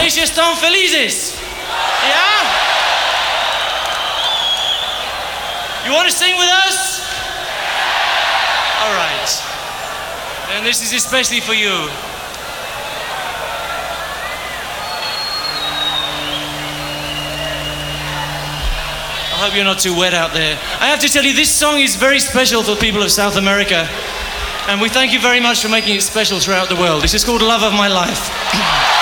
¿Ellos están felices? Yeah? You want to sing with us? All right. And this is especially for you. I hope you're not too wet out there. I have to tell you, this song is very special for people of South America. And we thank you very much for making it special throughout the world. This is called Love of My Life.